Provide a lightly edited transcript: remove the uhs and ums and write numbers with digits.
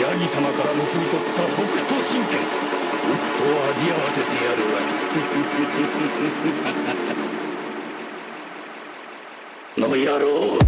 ヤギ様から盗み取った北斗神拳、僕と味合わせてやるわい。の野郎。